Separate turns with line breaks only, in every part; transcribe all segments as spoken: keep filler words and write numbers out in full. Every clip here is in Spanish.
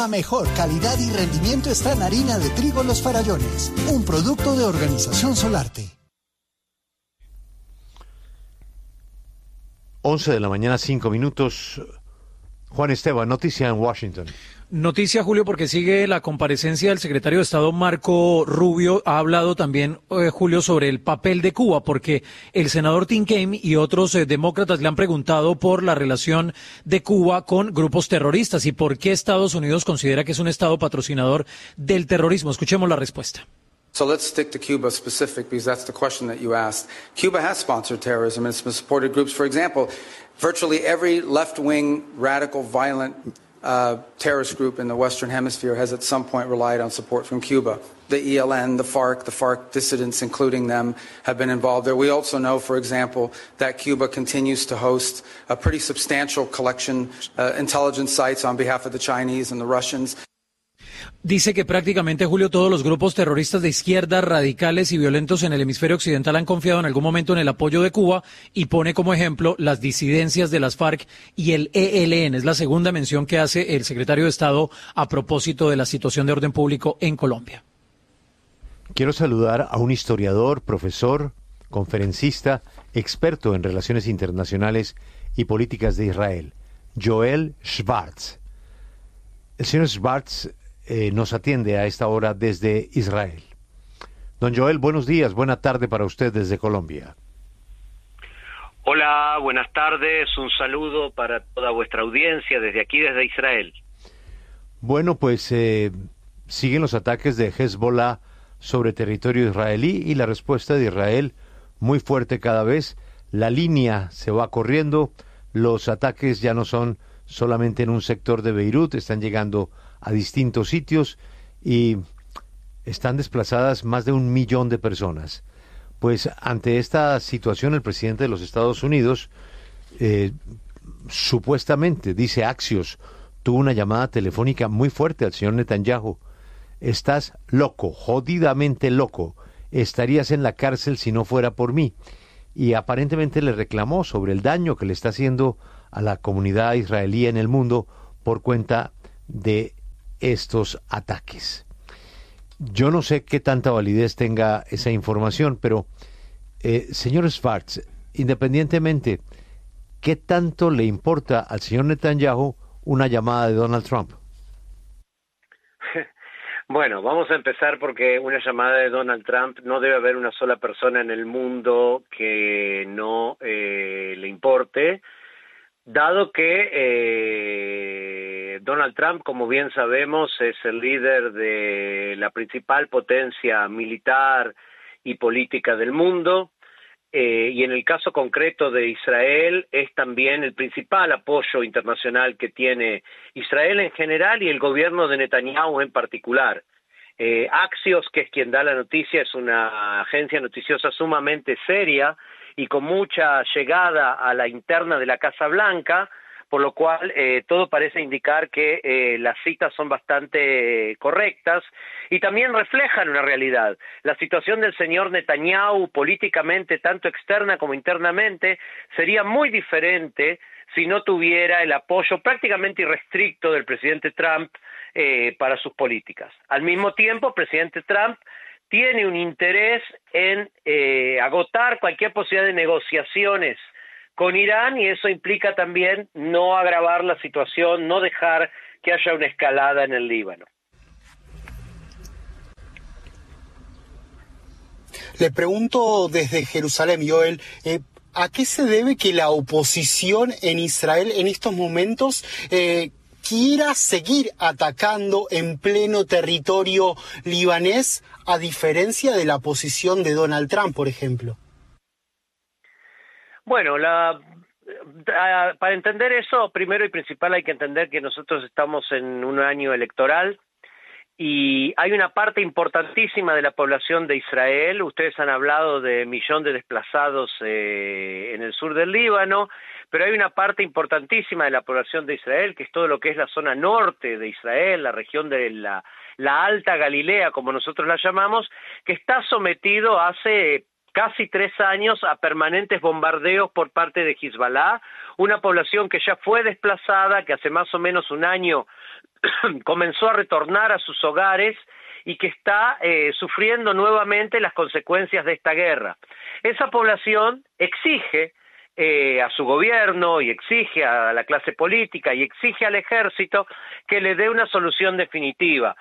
La mejor calidad y rendimiento está en harina de trigo Los Farallones, un producto de Organización Solarte.
once de la mañana, cinco minutos. Juan Esteban, noticia en Washington.
Noticia, Julio, porque sigue la comparecencia del secretario de Estado Marco Rubio. Ha hablado también, eh, Julio, sobre el papel de Cuba, porque el senador Tim Kaine y otros eh, demócratas le han preguntado por la relación de Cuba con grupos terroristas y por qué Estados Unidos considera que es un Estado patrocinador del terrorismo. Escuchemos la respuesta.
So let's stick to Cuba specific, because that's the question that you asked. Cuba has sponsored terrorism and it's supported groups. For example, virtually every left-wing, radical, violent uh, terrorist group in the Western Hemisphere has at some point relied on support from Cuba. The E L N, the FARC, the FARC dissidents, including them, have been involved there. We also know, for example, that Cuba continues to host a pretty substantial collection uh, intelligence sites on behalf of the Chinese and the Russians.
Dice que prácticamente, Julio, todos los grupos terroristas de izquierda, radicales y violentos en el hemisferio occidental han confiado en algún momento en el apoyo de Cuba y pone como ejemplo las disidencias de las FARC y el E L N. Es la segunda mención que hace el secretario de Estado a propósito de la situación de orden público en Colombia.
Quiero saludar a un historiador, profesor, conferencista, experto en relaciones internacionales y políticas de Israel, Joel Schwartz. El señor Schwartz Eh, nos atiende a esta hora desde Israel. Don Joel, buenos días, buena tarde para usted desde Colombia.
Hola, buenas tardes, un saludo para toda vuestra audiencia desde aquí, desde Israel.
Bueno, pues eh, siguen los ataques de Hezbollah sobre territorio israelí y la respuesta de Israel muy fuerte cada vez. La línea se va corriendo, los ataques ya no son solamente en un sector de Beirut, están llegando a distintos sitios y están desplazadas más de un millón de personas. Pues ante esta situación el presidente de los Estados Unidos eh, supuestamente, dice Axios, tuvo una llamada telefónica muy fuerte al señor Netanyahu. Estás loco, jodidamente loco, estarías en la cárcel si no fuera por mí. Y aparentemente le reclamó sobre el daño que le está haciendo a la comunidad israelí en el mundo por cuenta de estos ataques. Yo no sé qué tanta validez tenga esa información, pero eh, señor Schwartz, independientemente, ¿qué tanto le importa al señor Netanyahu una llamada de Donald Trump?
Bueno, vamos a empezar porque una llamada de Donald Trump, no debe haber una sola persona en el mundo que no eh, le importe, dado que eh, Donald Trump, como bien sabemos, es el líder de la principal potencia militar y política del mundo, eh, y en el caso concreto de Israel es también el principal apoyo internacional que tiene Israel en general y el gobierno de Netanyahu en particular. Eh, Axios, que es quien da la noticia, es una agencia noticiosa sumamente seria y con mucha llegada a la interna de la Casa Blanca, por lo cual eh, todo parece indicar que eh, las citas son bastante eh, correctas y también reflejan una realidad. La situación del señor Netanyahu políticamente, tanto externa como internamente, sería muy diferente si no tuviera el apoyo prácticamente irrestricto del presidente Trump eh, para sus políticas. Al mismo tiempo, el presidente Trump tiene un interés en eh, agotar cualquier posibilidad de negociaciones con Irán y eso implica también no agravar la situación, no dejar que haya una escalada en el Líbano.
Le pregunto desde Jerusalén, Joel, eh, ¿a qué se debe que la oposición en Israel en estos momentos eh, quiera seguir atacando en pleno territorio libanés, a diferencia de la posición de Donald Trump, por ejemplo?
Bueno, la, para entender eso, primero y principal hay que entender que nosotros estamos en un año electoral y hay una parte importantísima de la población de Israel. Ustedes han hablado de millón de desplazados eh, en el sur del Líbano, pero hay una parte importantísima de la población de Israel, que es todo lo que es la zona norte de Israel, la región de la, la Alta Galilea, como nosotros la llamamos, que está sometido hace casi tres años a permanentes bombardeos por parte de Hezbollah, una población que ya fue desplazada, que hace más o menos un año comenzó a retornar a sus hogares y que está eh, sufriendo nuevamente las consecuencias de esta guerra. Esa población exige eh, a su gobierno y exige a la clase política y exige al ejército que le dé una solución definitiva.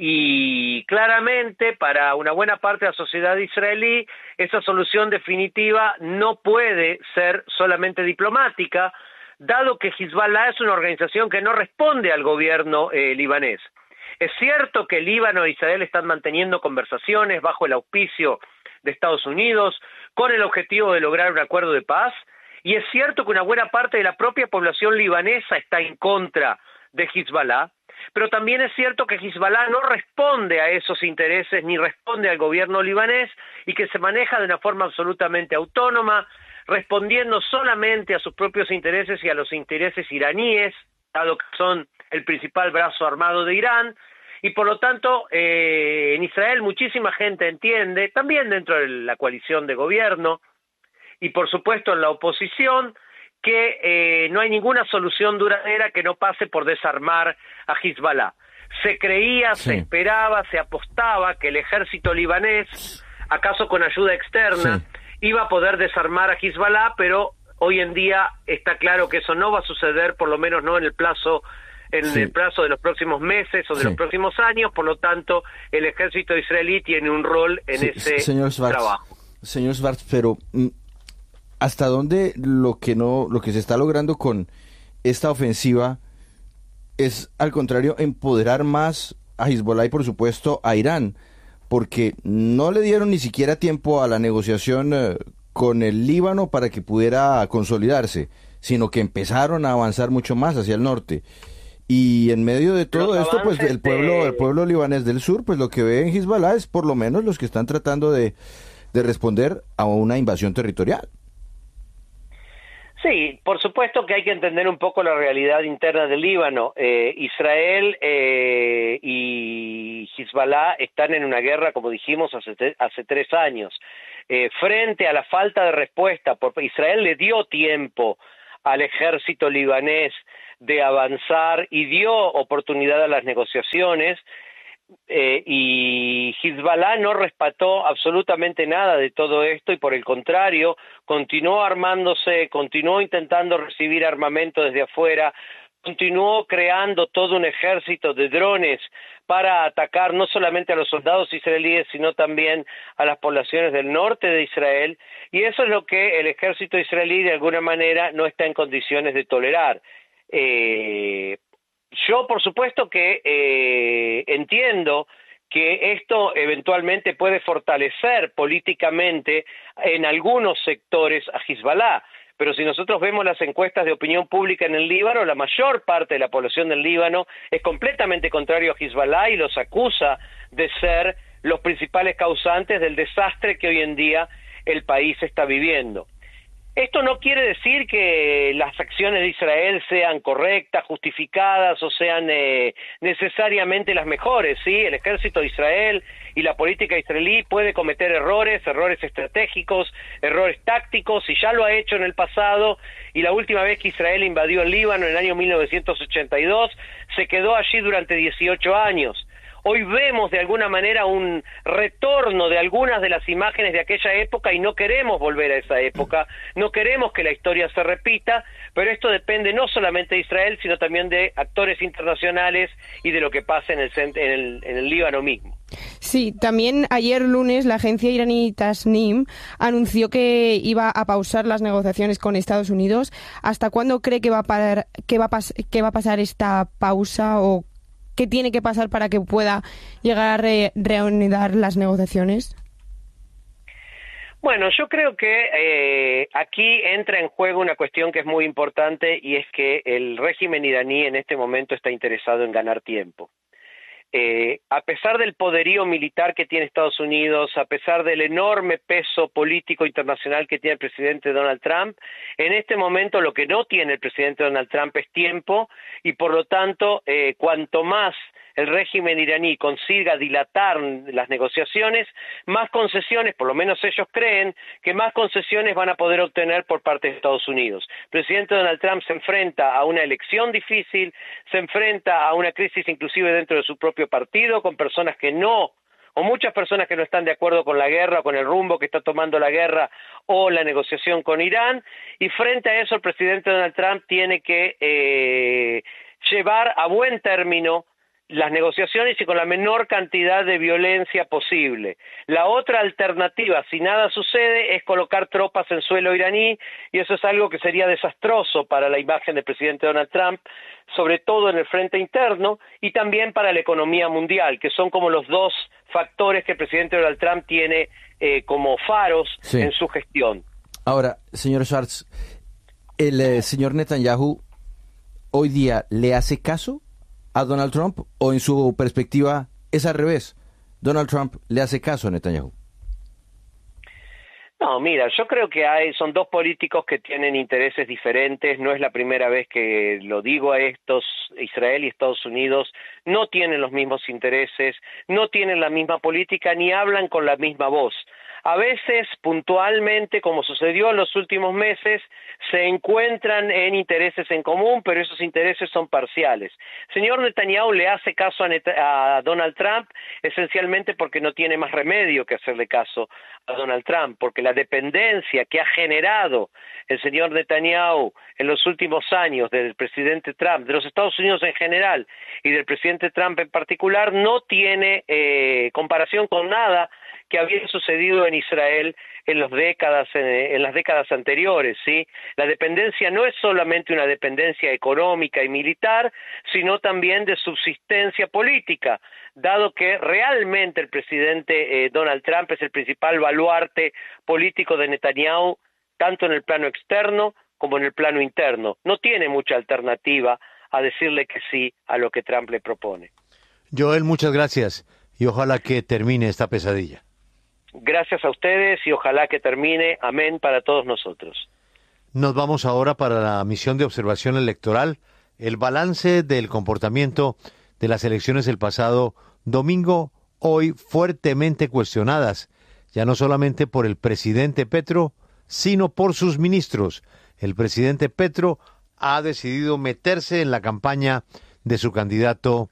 Y claramente para una buena parte de la sociedad israelí esa solución definitiva no puede ser solamente diplomática, dado que Hezbollah es una organización que no responde al gobierno eh, libanés. Es cierto que Líbano e Israel están manteniendo conversaciones bajo el auspicio de Estados Unidos con el objetivo de lograr un acuerdo de paz, y es cierto que una buena parte de la propia población libanesa está en contra de Hezbollah, pero también es cierto que Hezbollah no responde a esos intereses ni responde al gobierno libanés y que se maneja de una forma absolutamente autónoma, respondiendo solamente a sus propios intereses y a los intereses iraníes, dado que son el principal brazo armado de Irán, y por lo tanto eh, en Israel muchísima gente entiende, también dentro de la coalición de gobierno, y por supuesto en la oposición, que eh, no hay ninguna solución duradera que no pase por desarmar a Hezbollah. Se creía, sí. se esperaba, se apostaba que el ejército libanés, acaso con ayuda externa, sí. iba a poder desarmar a Hezbollah, pero hoy en día está claro que eso no va a suceder, por lo menos no en el plazo en sí. el plazo de los próximos meses o de sí. los próximos años. Por lo tanto, el ejército israelí tiene un rol en sí, ese
señor Schwartz,
trabajo.
Señor Schwartz, pero ¿hasta dónde lo que no, lo que se está logrando con esta ofensiva es, al contrario, empoderar más a Hezbollah y, por supuesto, a Irán? Porque no le dieron ni siquiera tiempo a la negociación eh, con el Líbano para que pudiera consolidarse, sino que empezaron a avanzar mucho más hacia el norte. Y en medio de todo esto, pues el pueblo, el pueblo libanés del sur, pues lo que ve en Hezbollah es por lo menos los que están tratando de, de responder a una invasión territorial.
Sí, por supuesto que hay que entender un poco la realidad interna del Líbano. Eh, Israel eh, y Hezbollah están en una guerra, como dijimos, hace, hace tres años. Eh, frente a la falta de respuesta, porque Israel le dio tiempo al ejército libanés de avanzar y dio oportunidad a las negociaciones, eh, y Hezbollah no respetó absolutamente nada de todo esto y por el contrario continuó armándose, continuó intentando recibir armamento desde afuera, continuó creando todo un ejército de drones para atacar no solamente a los soldados israelíes, sino también a las poblaciones del norte de Israel, y eso es lo que el ejército israelí de alguna manera no está en condiciones de tolerar. Eh, yo por supuesto que eh, entiendo que esto eventualmente puede fortalecer políticamente en algunos sectores a Hezbollah, pero si nosotros vemos las encuestas de opinión pública en el Líbano, la mayor parte de la población del Líbano es completamente contrario a Hezbollah y los acusa de ser los principales causantes del desastre que hoy en día el país está viviendo. Esto no quiere decir que las acciones de Israel sean correctas, justificadas o sean eh, necesariamente las mejores, ¿sí? El ejército de Israel y la política israelí puede cometer errores, errores estratégicos, errores tácticos, y ya lo ha hecho en el pasado, y la última vez que Israel invadió el Líbano en el año mil novecientos ochenta y dos, se quedó allí durante dieciocho años. Hoy vemos de alguna manera un retorno de algunas de las imágenes de aquella época y no queremos volver a esa época, no queremos que la historia se repita, pero esto depende no solamente de Israel, sino también de actores internacionales y de lo que pasa en el, en el, en el Líbano mismo.
Sí, también ayer lunes la agencia iraní Tasnim anunció que iba a pausar las negociaciones con Estados Unidos. ¿Hasta cuándo cree que va a parar, que va a pas, que va a pasar esta pausa o qué tiene que pasar para que pueda llegar a re, reanudar las negociaciones?
Bueno, yo creo que eh, aquí entra en juego una cuestión que es muy importante, y es que el régimen iraní en este momento está interesado en ganar tiempo. Eh, a pesar del poderío militar que tiene Estados Unidos, a pesar del enorme peso político internacional que tiene el presidente Donald Trump, en este momento lo que no tiene el presidente Donald Trump es tiempo, y por lo tanto, eh, cuanto más el régimen iraní consiga dilatar las negociaciones, más concesiones, por lo menos ellos creen, que más concesiones van a poder obtener por parte de Estados Unidos. El presidente Donald Trump se enfrenta a una elección difícil, se enfrenta a una crisis inclusive dentro de su propio partido, con personas que no, o muchas personas que no están de acuerdo con la guerra, con el rumbo que está tomando la guerra o la negociación con Irán, y frente a eso el presidente Donald Trump tiene que eh, llevar a buen término las negociaciones y con la menor cantidad de violencia posible. La otra alternativa, si nada sucede, es colocar tropas en suelo iraní, y eso es algo que sería desastroso para la imagen del presidente Donald Trump, sobre todo en el frente interno, y también para la economía mundial, que son como los dos factores que el presidente Donald Trump tiene eh, como faros sí. en su gestión.
Ahora, señor Schwartz, ¿el eh, señor Netanyahu hoy día le hace caso a Donald Trump, o en su perspectiva es al revés? ¿Donald Trump le hace caso a Netanyahu?
No, mira, yo creo que hay, son dos políticos que tienen intereses diferentes. No es la primera vez que lo digo a estos. Israel y Estados Unidos no tienen los mismos intereses, no tienen la misma política, ni hablan con la misma voz. A veces, puntualmente, como sucedió en los últimos meses, se encuentran en intereses en común, pero esos intereses son parciales. El señor Netanyahu le hace caso a, Net- a Donald Trump esencialmente porque no tiene más remedio que hacerle caso a Donald Trump, porque la dependencia que ha generado el señor Netanyahu en los últimos años del presidente Trump, de los Estados Unidos en general y del presidente Trump en particular, no tiene eh, comparación con nada que había sucedido en Israel en las décadas en las décadas anteriores, ¿sí? La dependencia no es solamente una dependencia económica y militar, sino también de subsistencia política, dado que realmente el presidente eh, Donald Trump es el principal baluarte político de Netanyahu, tanto en el plano externo como en el plano interno. No tiene mucha alternativa a decirle que sí a lo que Trump le propone.
Joel, muchas gracias y ojalá que termine esta pesadilla.
Gracias a ustedes y ojalá que termine. Amén para todos nosotros.
Nos vamos ahora para la misión de observación electoral, el balance del comportamiento de las elecciones el pasado domingo, hoy fuertemente cuestionadas, ya no solamente por el presidente Petro, sino por sus ministros. El presidente Petro ha decidido meterse en la campaña de su candidato,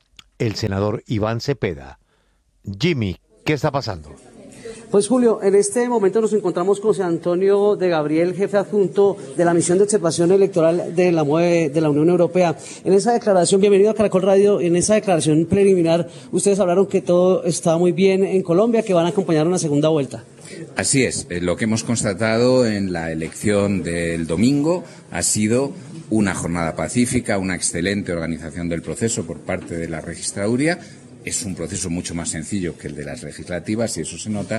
el senador Iván Cepeda. Jimmy, ¿qué está pasando?
Pues Julio, en este momento nos encontramos con José Antonio de Gabriel, jefe adjunto de la misión de observación electoral de la, de la Unión Europea. En esa declaración, bienvenido a Caracol Radio, en esa declaración preliminar, ustedes hablaron que todo está muy bien en Colombia, que van a acompañar una segunda vuelta.
Así es, lo que hemos constatado en la elección del domingo ha sido una jornada pacífica, una excelente organización del proceso por parte de la registraduría. Es un proceso mucho más sencillo que el de las legislativas, y eso se nota,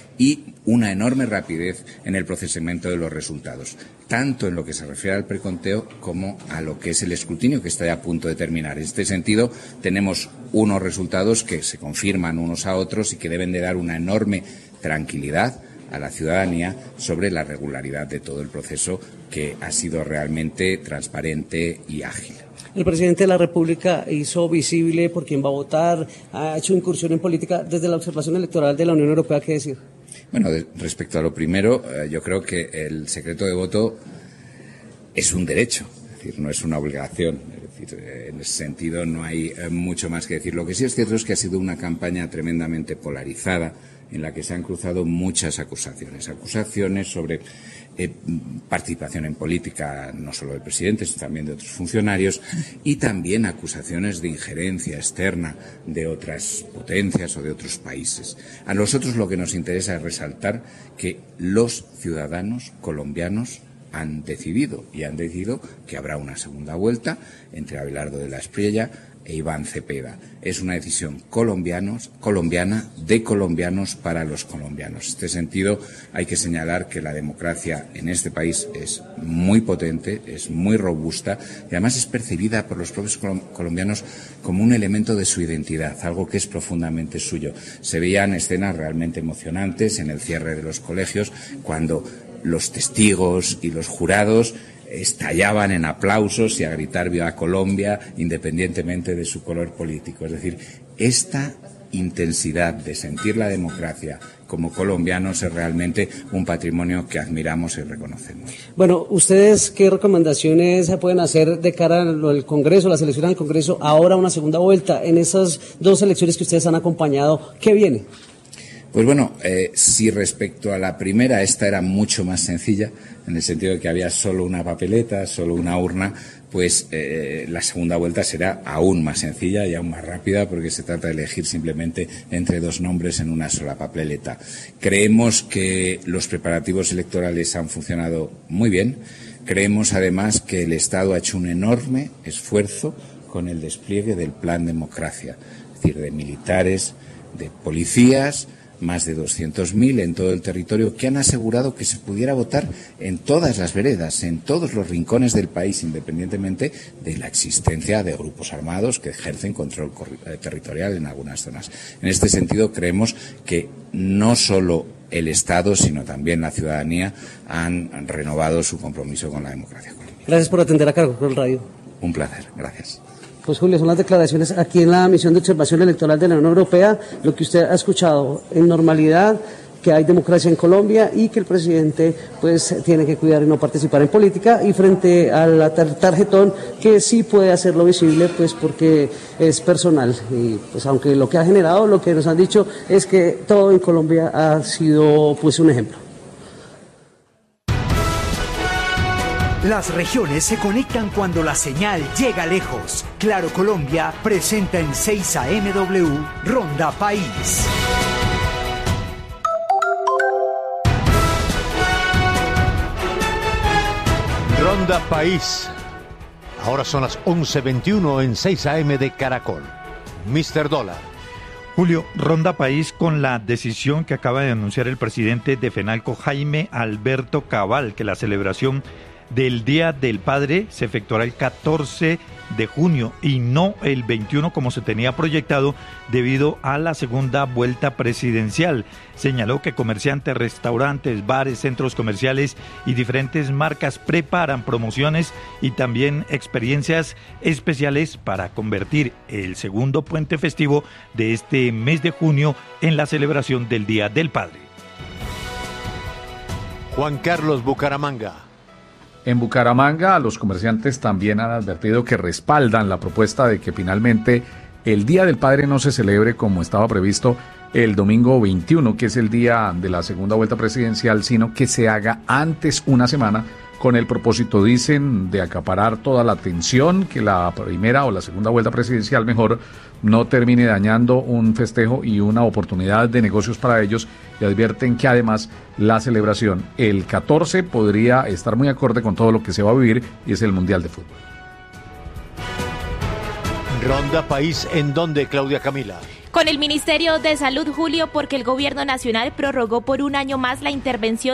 y una enorme rapidez en el procesamiento de los resultados, tanto en lo que se refiere al preconteo como a lo que es el escrutinio, que está a punto de terminar. En este sentido, tenemos unos resultados que se confirman unos a otros y que deben de dar una enorme tranquilidad a la ciudadanía sobre la regularidad de todo el proceso, que ha sido realmente transparente y ágil.
El presidente de la República hizo visible por quién va a votar, ha hecho incursión en política. Desde la observación electoral de la Unión Europea, ¿qué decir?
Bueno, de, respecto a lo primero, eh, yo creo que el secreto de voto es un derecho, es decir, no es una obligación. Es decir, en ese sentido no hay eh, mucho más que decir. Lo que sí es cierto es que ha sido una campaña tremendamente polarizada, en la que se han cruzado muchas acusaciones, acusaciones sobre eh, participación en política, no solo del presidente, sino también de otros funcionarios, y también acusaciones de injerencia externa de otras potencias o de otros países. A nosotros lo que nos interesa es resaltar que los ciudadanos colombianos han decidido, y han decidido que habrá una segunda vuelta entre Abelardo de la Espriella e Iván Cepeda. Es una decisión colombianos, colombiana de colombianos para los colombianos. En este sentido, hay que señalar que la democracia en este país es muy potente, es muy robusta y además es percibida por los propios colombianos como un elemento de su identidad, algo que es profundamente suyo. Se veían escenas realmente emocionantes en el cierre de los colegios cuando los testigos y los jurados estallaban en aplausos y a gritar viva Colombia independientemente de su color político. Es decir, esta intensidad de sentir la democracia como colombianos es realmente un patrimonio que admiramos y reconocemos.
Bueno, ¿ustedes qué recomendaciones se pueden hacer de cara al Congreso, las elecciones al Congreso, ahora una segunda vuelta? En esas dos elecciones que ustedes han acompañado, ¿qué viene?
Pues bueno, eh, si respecto a la primera, esta era mucho más sencilla, en el sentido de que había solo una papeleta, solo una urna, pues eh, la segunda vuelta será aún más sencilla y aún más rápida, porque se trata de elegir simplemente entre dos nombres en una sola papeleta. Creemos que los preparativos electorales han funcionado muy bien. Creemos además que el Estado ha hecho un enorme esfuerzo con el despliegue del Plan Democracia, es decir, de militares, de policías, más de doscientos mil en todo el territorio, que han asegurado que se pudiera votar en todas las veredas, en todos los rincones del país, independientemente de la existencia de grupos armados que ejercen control territorial en algunas zonas. En este sentido, creemos que no solo el Estado, sino también la ciudadanía han renovado su compromiso con la democracia colombiana.
Gracias por atender a Caracol Radio.
Un placer, gracias.
Pues Julio, son las declaraciones aquí en la misión de observación electoral de la Unión Europea, lo que usted ha escuchado en normalidad, que hay democracia en Colombia y que el presidente pues tiene que cuidar y no participar en política, y frente al tar tarjetón que sí puede hacerlo visible pues porque es personal, y pues aunque lo que ha generado, lo que nos han dicho es que todo en Colombia ha sido pues un ejemplo.
Las regiones se conectan cuando la señal llega lejos. Claro Colombia presenta en seis A M W Ronda País.
Ronda País. Ahora son las once veintiuno en seis A M de Caracol. mister Dólar.
Julio, Ronda País con la decisión que acaba de anunciar el presidente de FENALCO, Jaime Alberto Cabal, que la celebración del Día del Padre se efectuará el catorce de junio y no el veintiuno como se tenía proyectado debido a la segunda vuelta presidencial. Señaló que comerciantes, restaurantes, bares, centros comerciales y diferentes marcas preparan promociones y también experiencias especiales para convertir el segundo puente festivo de este mes de junio en la celebración del Día del Padre.
Juan Carlos, Bucaramanga.
En Bucaramanga, los comerciantes también han advertido que respaldan la propuesta de que finalmente el Día del Padre no se celebre como estaba previsto el domingo veintiuno, que es el día de la segunda vuelta presidencial, sino que se haga antes una semana con el propósito, dicen, de acaparar toda la atención, que la primera o la segunda vuelta presidencial mejor no termine dañando un festejo y una oportunidad de negocios para ellos, y advierten que además la celebración el catorce podría estar muy acorde con todo lo que se va a vivir, y es el Mundial de Fútbol.
Ronda País, ¿en dónde, Claudia Camila?
Con el Ministerio de Salud, Julio, porque el Gobierno Nacional prorrogó por un año más la intervención